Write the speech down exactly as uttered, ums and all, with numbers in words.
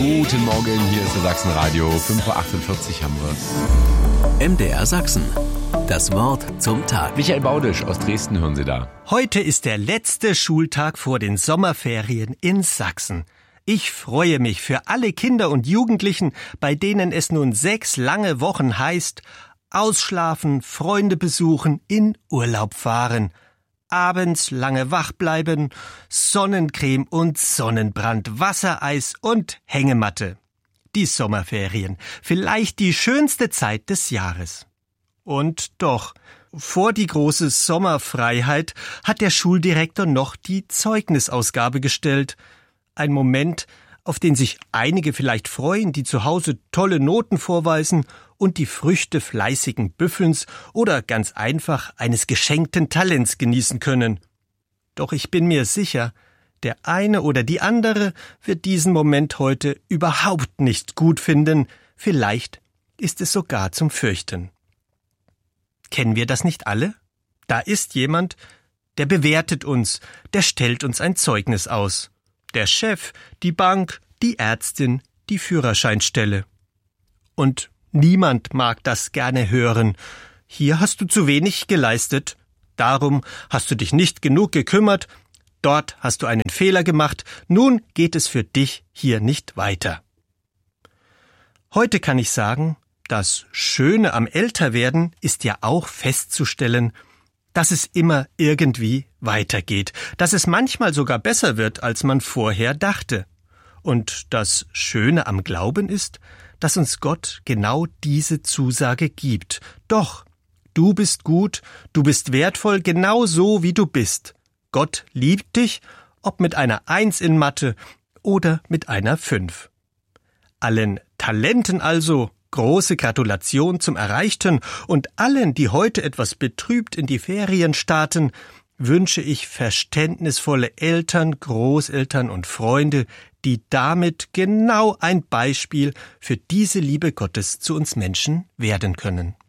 Guten Morgen, hier ist der Sachsenradio. fünf Uhr achtundvierzig haben wir's. M D R Sachsen. Das Wort zum Tag. Michael Baudisch aus Dresden hören Sie da. Heute ist der letzte Schultag vor den Sommerferien in Sachsen. Ich freue mich für alle Kinder und Jugendlichen, bei denen es nun sechs lange Wochen heißt: Ausschlafen, Freunde besuchen, in Urlaub fahren. Abends lange wach bleiben, Sonnencreme und Sonnenbrand, Wassereis und Hängematte. Die Sommerferien, vielleicht die schönste Zeit des Jahres. Und doch, vor die große Sommerfreiheit hat der Schuldirektor noch die Zeugnisausgabe gestellt. Ein Moment, auf den sich einige vielleicht freuen, die zu Hause tolle Noten vorweisen und die Früchte fleißigen Büffelns oder ganz einfach eines geschenkten Talents genießen können. Doch ich bin mir sicher, der eine oder die andere wird diesen Moment heute überhaupt nicht gut finden, vielleicht ist es sogar zum Fürchten. Kennen wir das nicht alle? Da ist jemand, der bewertet uns, der stellt uns ein Zeugnis aus. Der Chef, die Bank, die Ärztin, die Führerscheinstelle. Und niemand mag das gerne hören. Hier hast du zu wenig geleistet, darum hast du dich nicht genug gekümmert, dort hast du einen Fehler gemacht, nun geht es für dich hier nicht weiter. Heute kann ich sagen, das Schöne am Älterwerden ist ja auch festzustellen, dass es immer irgendwie weitergeht, dass es manchmal sogar besser wird, als man vorher dachte. Und das Schöne am Glauben ist, dass uns Gott genau diese Zusage gibt. Doch, du bist gut, du bist wertvoll, genau so wie du bist. Gott liebt dich, ob mit einer Eins in Mathe oder mit einer Fünf. Allen Talenten also große Gratulation zum Erreichten und allen, die heute etwas betrübt in die Ferien starten, wünsche ich verständnisvolle Eltern, Großeltern und Freunde, die damit genau ein Beispiel für diese Liebe Gottes zu uns Menschen werden können.